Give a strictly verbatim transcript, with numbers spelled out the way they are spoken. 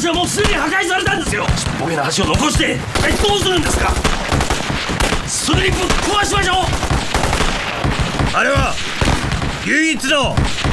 橋はもうすでに破壊されたんですよ。ちっぽけな橋を残して一体どうするんですか。すぐにぶっ壊しましょう。 あれは唯一の